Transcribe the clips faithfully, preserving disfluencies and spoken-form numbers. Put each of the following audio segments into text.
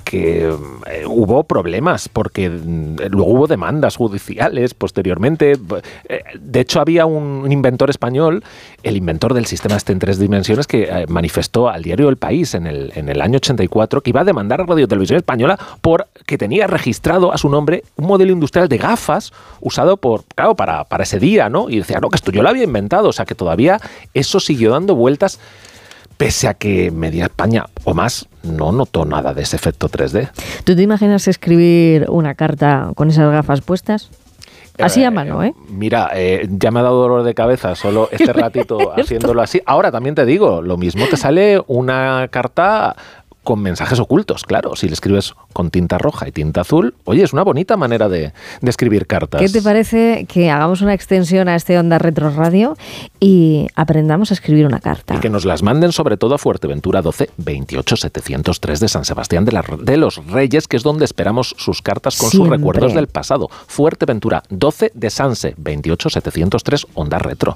que eh, hubo problemas, porque eh, luego hubo demandas judiciales posteriormente. Eh, de hecho, había un, un inventor español, el inventor del sistema este en tres dimensiones, que eh, manifestó al diario El País en el, en el año ochenta y cuatro que iba a demandar a Radio Televisión Española porque tenía registrado a su nombre un modelo industrial de gafas usado por, claro, para, para ese día, ¿no? Y decía, no, que esto yo lo había inventado. O sea, que todavía eso siguió dando vueltas, pese a que Media España o más no notó nada de ese efecto tres D. ¿Tú te imaginas escribir una carta con esas gafas puestas? Así a mano, ¿eh? Mira, eh, ya me ha dado dolor de cabeza solo este ratito haciéndolo así. Ahora también te digo, lo mismo te sale una carta con mensajes ocultos, claro. Si le escribes con tinta roja y tinta azul, oye, es una bonita manera de, de escribir cartas. ¿Qué te parece que hagamos una extensión a este Onda Retro Radio y aprendamos a escribir una carta? Y que nos las manden sobre todo a Fuerteventura doce veintiocho setecientos tres de San Sebastián de, la, de los Reyes, que es donde esperamos sus cartas con Siempre. sus recuerdos del pasado. Fuerteventura doce de Sanse veintiocho setecientos tres, Onda Retro.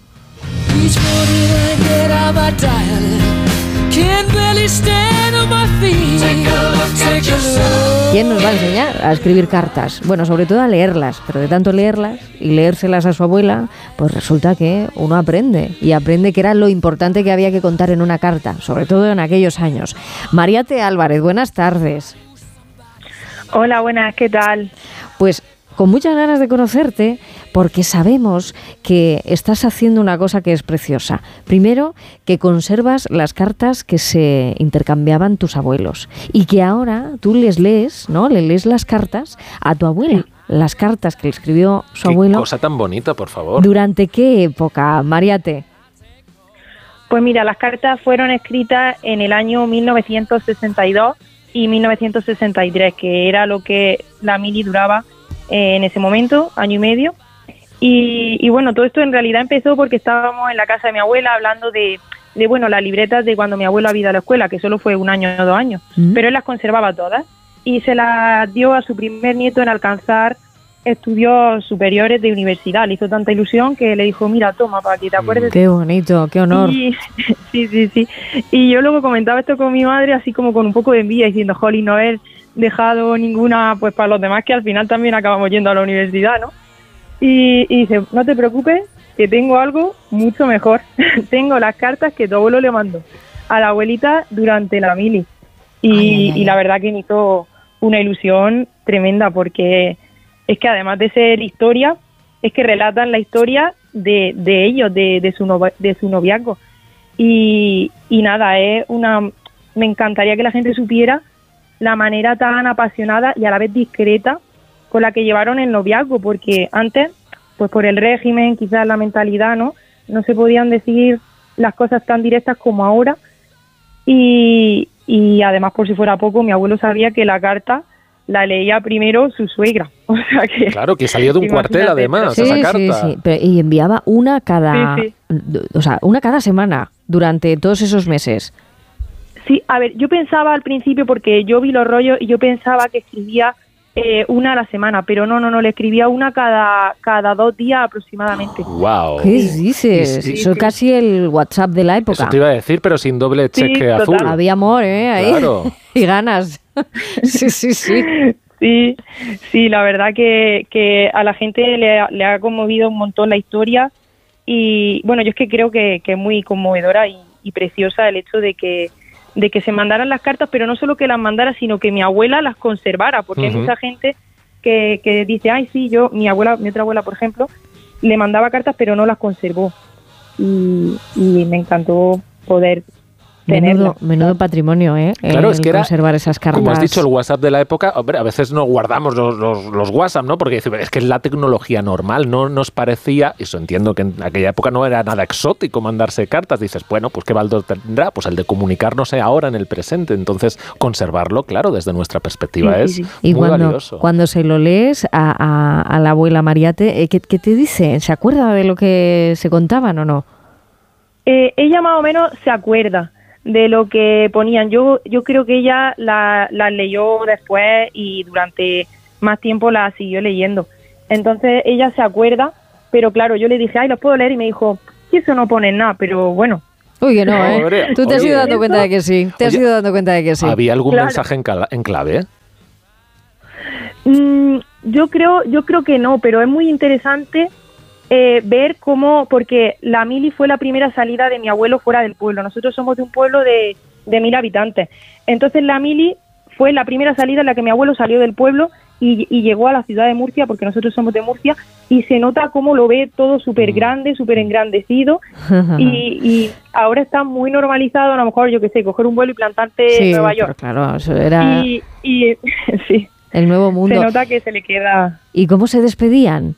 ¿Quién nos va a enseñar a escribir cartas? Bueno, sobre todo a leerlas, pero de tanto leerlas y leérselas a su abuela, pues resulta que uno aprende, y aprende que era lo importante que había que contar en una carta, sobre todo en aquellos años. Mariate Álvarez, buenas tardes. Hola, buenas, ¿qué tal? Pues con muchas ganas de conocerte, porque sabemos que estás haciendo una cosa que es preciosa. Primero, que conservas las cartas que se intercambiaban tus abuelos y que ahora tú les lees, ¿no? Le lees las cartas a tu abuela. Las cartas que le escribió su Qué abuelo. cosa tan bonita, por favor. ¿Durante qué época, Mariate? Pues mira, las cartas fueron escritas en el año mil novecientos sesenta y dos y mil novecientos sesenta y tres, que era lo que la mili duraba en ese momento, año y medio. Y, y bueno, todo esto en realidad empezó porque estábamos en la casa de mi abuela hablando de, de bueno, las libretas de cuando mi abuelo había ido a la escuela, que solo fue un año o dos años, mm. pero él las conservaba todas y se las dio a su primer nieto en alcanzar estudios superiores de universidad. Le hizo tanta ilusión que le dijo, mira, toma, para que te acuerdes. Qué bonito, qué honor. Y, sí, sí, sí. Y yo luego comentaba esto con mi madre, así como con un poco de envidia, diciendo, jolín, no haber dejado ninguna pues para los demás, que al final también acabamos yendo a la universidad, ¿no? Y, y dice, no te preocupes, que tengo algo mucho mejor. Tengo las cartas que tu abuelo le mandó a la abuelita durante la mili. Y, ay, ay, ay. y la verdad que me hizo una ilusión tremenda, porque es que además de ser historia, es que relatan la historia de, de ellos, de, de, su no, de su noviazgo. Y, y nada, es una me encantaría que la gente supiera la manera tan apasionada y a la vez discreta con la que llevaron el noviazgo, porque antes, pues por el régimen, quizás la mentalidad, ¿no? No se podían decir las cosas tan directas como ahora. Y, y además, por si fuera poco, mi abuelo sabía que la carta la leía primero su suegra. O sea que, claro, que salió de un cuartel además, sí, esa carta. Sí, sí, pero, y enviaba una cada, sí, sí. o sea, una cada semana durante todos esos meses. Sí, a ver, yo pensaba al principio, porque yo vi los rollos y yo pensaba que escribía eh, una a la semana, pero no, no, no, le escribía una cada cada dos días aproximadamente. ¡Wow! ¿Qué dices? Sí, sí, Eso sí. Casi el WhatsApp de la época. Eso te iba a decir, pero sin doble cheque sí, azul. total. Había amor, ¿eh? Ahí. Claro. Y ganas. Sí, sí, sí. Sí, sí, la verdad que, que a la gente le ha, le ha conmovido un montón la historia y, bueno, yo es que creo que, que es muy conmovedora y, y preciosa el hecho de que de que se mandaran las cartas, pero no solo que las mandara, sino que mi abuela las conservara, porque uh-huh. hay mucha gente que, que dice, ay, sí, yo, mi abuela, mi otra abuela, por ejemplo, le mandaba cartas, pero no las conservó. Y, y me encantó poder Menudo, menudo patrimonio, ¿eh? Claro, el es que era, conservar esas cartas. Como has dicho, el WhatsApp de la época, hombre, a veces no guardamos los, los, los WhatsApp, ¿no? Porque es que es la tecnología normal, no nos parecía, eso entiendo que en aquella época no era nada exótico mandarse cartas, dices, bueno, pues ¿qué valor tendrá? Pues el de comunicarnos ahora en el presente, entonces conservarlo, claro, desde nuestra perspectiva sí, es sí, sí. Y muy cuando, valioso. Cuando se lo lees a, a, a la abuela Mariate, ¿qué, ¿qué te dice? ¿Se acuerda de lo que se contaban o no? Eh, ella más o menos se acuerda de lo que ponían. Yo yo creo que ella la, la leyó después y durante más tiempo la siguió leyendo. Entonces ella se acuerda, pero claro, yo le dije, ay, los puedo leer, y me dijo, sí, eso no pone nada, pero bueno. Uy, que no, ¿eh? Tú te has ido dando cuenta de que sí, te has Oye, ido dando cuenta de que sí. ¿Había algún claro. mensaje en, cala, en clave? Mm, yo creo, yo creo que no, pero es muy interesante eh, ver cómo, porque la mili fue la primera salida de mi abuelo fuera del pueblo. Nosotros somos de un pueblo de, de mil habitantes. Entonces la mili fue la primera salida en la que mi abuelo salió del pueblo y, y llegó a la ciudad de Murcia, porque nosotros somos de Murcia, y se nota cómo lo ve todo súper grande, súper engrandecido, y, y ahora está muy normalizado, a lo mejor, yo qué sé, coger un vuelo y plantarte sí, en Nueva York. Claro, eso era y, y sí, el nuevo mundo. Se nota que se le queda... ¿Y cómo se despedían?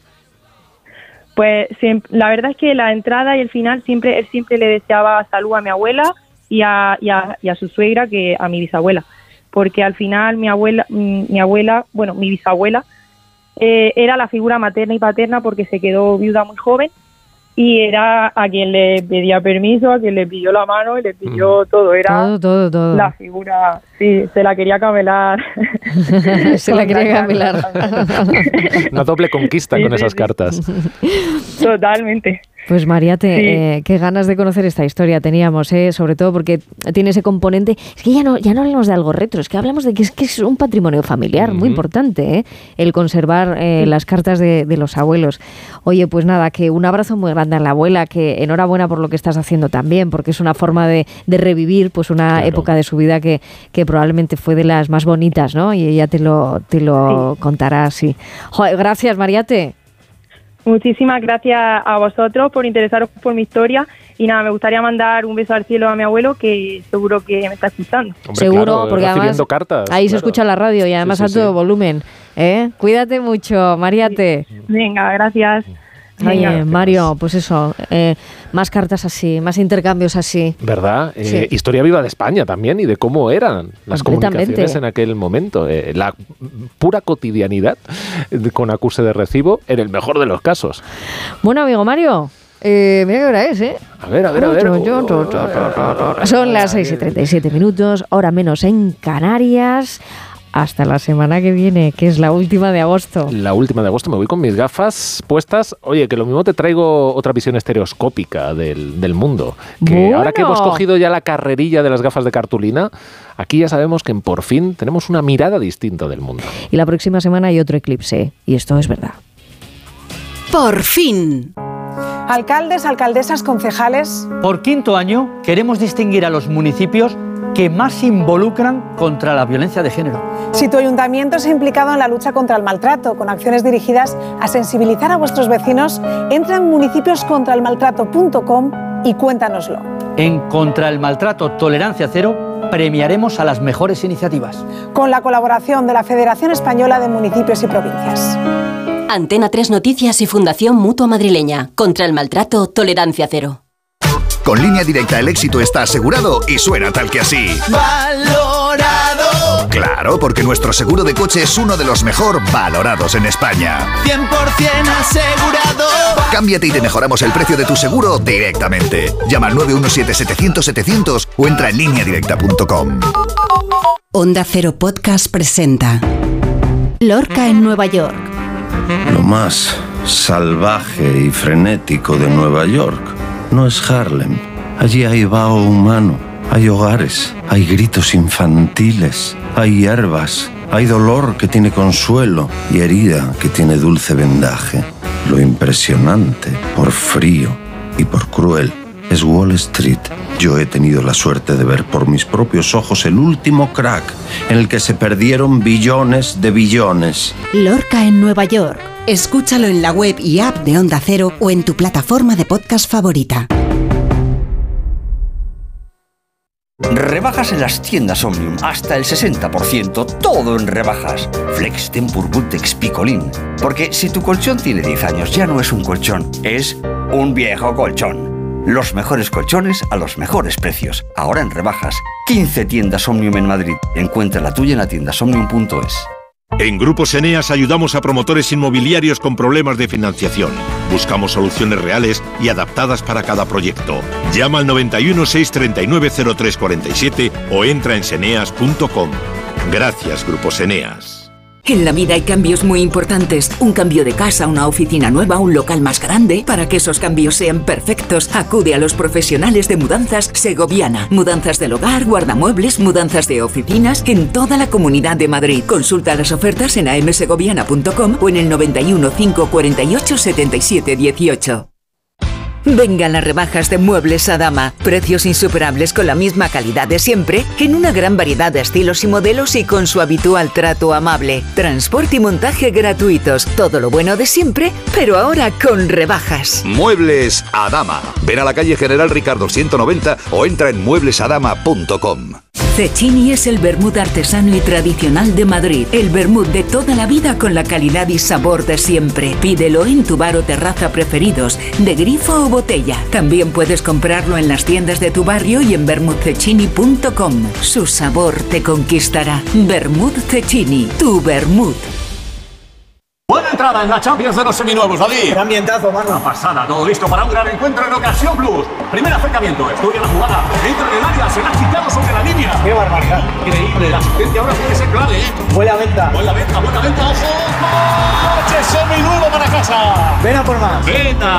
Pues siempre, la verdad es que la entrada y el final siempre él siempre le deseaba salud a mi abuela y a, y a, y a su suegra, que a mi bisabuela, porque al final mi abuela, mi, mi abuela, bueno, mi bisabuela eh, era la figura materna y paterna, porque se quedó viuda muy joven y era a quien le pedía permiso, a quien le pidió la mano y le pidió mm. todo, era todo, todo, todo. La figura, sí, se la quería camelar. se la quería camelar. Una doble conquista sí, con sí, esas sí. cartas. Totalmente. Pues Mariate, sí. eh, qué ganas de conocer esta historia teníamos, eh, sobre todo porque tiene ese componente. Es que ya no, ya no hablamos de algo retro, es que hablamos de que es, que es un patrimonio familiar uh-huh. muy importante, eh, el conservar eh, sí. las cartas de, de los abuelos. Oye, pues nada, que un abrazo muy grande a la abuela, que enhorabuena por lo que estás haciendo también, porque es una forma de, de revivir pues una claro. época de su vida que, que probablemente fue de las más bonitas, ¿no? Y ella te lo, te lo sí. contará así. Joder, gracias, Mariate. Muchísimas gracias a vosotros por interesaros por mi historia, y nada, me gustaría mandar un beso al cielo a mi abuelo, que seguro que me está escuchando. Hombre, seguro, claro, porque además cartas, ahí claro. se escucha la radio y además sí, sí, a todo sí. volumen. ¿eh? Cuídate mucho, Mariate. Venga, gracias. Oye, Venga. Mario, pues eso, eh, más cartas así, más intercambios así. ¿Verdad? Sí. Eh, historia viva de España también, y de cómo eran las comunicaciones en aquel momento. Eh, la pura cotidianidad con acuse de recibo, en el mejor de los casos. Bueno, amigo Mario, eh, mira qué hora es, ¿eh? A ver, a ver, a ver. Son las seis y treinta y siete minutos, hora menos en Canarias. Hasta la semana que viene, que es la última de agosto. La última de agosto, me voy con mis gafas puestas. Oye, que lo mismo te traigo otra visión estereoscópica del, del mundo. Que bueno. Ahora que hemos cogido ya la carrerilla de las gafas de cartulina, aquí ya sabemos que en Por Fin tenemos una mirada distinta del mundo. Y la próxima semana hay otro eclipse, y esto es verdad. Por fin. Alcaldes, alcaldesas, concejales. Por quinto año queremos distinguir a los municipios que más se involucran contra la violencia de género. Si tu ayuntamiento se ha implicado en la lucha contra el maltrato, con acciones dirigidas a sensibilizar a vuestros vecinos, entra en municipios contra el maltrato punto com y cuéntanoslo. En Contra el Maltrato Tolerancia Cero premiaremos a las mejores iniciativas. Con la colaboración de la Federación Española de Municipios y Provincias. Antena tres Noticias y Fundación Mutua Madrileña. Contra el Maltrato Tolerancia Cero. Con Línea Directa el éxito está asegurado y suena tal que así. ¡Valorado! Claro, porque nuestro seguro de coche es uno de los mejor valorados en España. cien por ciento asegurado. Cámbiate y te mejoramos el precio de tu seguro directamente. Llama al nueve uno siete setecientos setecientos o entra en línea directa punto com. Onda Cero Podcast presenta Lorca en Nueva York. Lo más salvaje y frenético de Nueva York no es Harlem. Allí hay vaho humano, hay hogares, hay gritos infantiles, hay hierbas, hay dolor que tiene consuelo y herida que tiene dulce vendaje. Lo impresionante, por frío y por cruel, es Wall Street. Yo he tenido la suerte de ver por mis propios ojos el último crack en el que se perdieron billones de billones. Lorca en Nueva York. Escúchalo en la web y app de Onda Cero o en tu plataforma de podcast favorita. Rebajas en las tiendas Omnium, hasta el sesenta por ciento, todo en rebajas. Flex, Tempur, Bultex, Picolín. Porque si tu colchón tiene diez años, ya no es un colchón, es un viejo colchón. Los mejores colchones a los mejores precios. Ahora en rebajas. quince tiendas Omnium en Madrid. Encuentra la tuya en la tienda omnium punto es. En Grupos Eneas ayudamos a promotores inmobiliarios con problemas de financiación. Buscamos soluciones reales y adaptadas para cada proyecto. Llama al noventa y uno, seiscientos treinta y nueve, cero tres cuarenta y siete o entra en seneas punto com. Gracias, Grupos Eneas. En la vida hay cambios muy importantes. Un cambio de casa, una oficina nueva, un local más grande. Para que esos cambios sean perfectos, acude a los profesionales de Mudanzas Segoviana. Mudanzas del hogar, guardamuebles, mudanzas de oficinas en toda la Comunidad de Madrid. Consulta las ofertas en a m segoviana punto com o en el noventa y uno, cinco cuarenta y ocho, setenta y siete dieciocho. Vengan las rebajas de Muebles Adama. Precios insuperables con la misma calidad de siempre, en una gran variedad de estilos y modelos y con su habitual trato amable. Transporte y montaje gratuitos. Todo lo bueno de siempre, pero ahora con rebajas. Muebles Adama. Ven a la calle General Ricardo ciento noventa o entra en muebles adama punto com. Cecchini es el vermut artesano y tradicional de Madrid. El vermut de toda la vida con la calidad y sabor de siempre. Pídelo en tu bar o terraza preferidos, de grifo o botella. También puedes comprarlo en las tiendas de tu barrio y en vermut cecchini punto com. Su sabor te conquistará. Vermut Cecchini, tu vermut. Buena entrada en la Champions de los seminuevos, David. Qué ambientazo, mano. Una pasada, todo listo para un gran encuentro en Ocasión Plus. Primer acercamiento, estudia la jugada, entra en el área, se la ha quitado sobre la línea. Qué barbaridad. Increíble, la asistencia ahora puede ser clave, ¿eh? Buena venta. Buena venta, buena venta, ojo. ¡Coche seminuevo para casa! Ven a por más. Venta.